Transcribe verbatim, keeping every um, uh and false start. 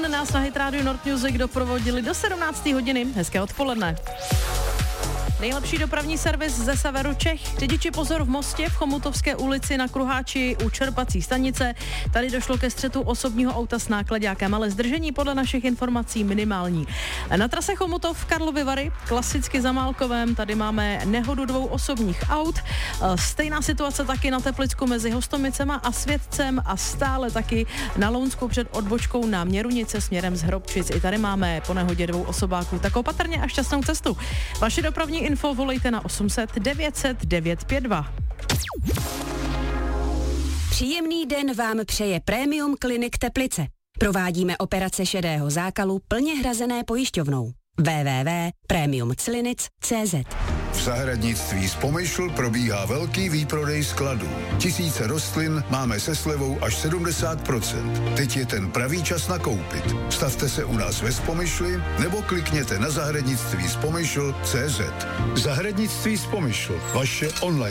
Jen nás na Hit Radio Nord Music doprovodili do sedmnácté hodiny. Hezké odpoledne. Nejlepší dopravní servis ze severu Čech. Řidiči pozor v Mostě, v Chomutovské ulici na Kruháči u čerpací stanice. Tady došlo ke střetu osobního auta s náklaďákem, ale zdržení podle našich informací minimální. Na trase Chomutov Karlovy Vary, klasicky za Málkovem, tady máme nehodu dvou osobních aut. Stejná situace taky na Teplicku mezi Hostomicema a Světcem a stále taky na Lounsku před odbočkou na Měrunice směrem z Hrobčic. I tady máme po nehodě dvou osobáků. Tak opatrně a šťastnou cestu. Vaši dopravní info volejte na osm set devět set devět pět dva. Příjemný den vám přeje Premium Clinic Teplice. Provádíme operace šedého zákalu plně hrazené pojišťovnou. w w w tečka premium clinic tečka c z. V zahradnictví z Pomyšl probíhá velký výprodej skladů. Tisíce rostlin máme se slevou až sedmdesát procent. Teď je ten pravý čas nakoupit. Stavte se u nás ve Spomyšli nebo klikněte na zahradnictví z Pomyšl tečka c z. Zahradnictví z Pomyšl, vaše online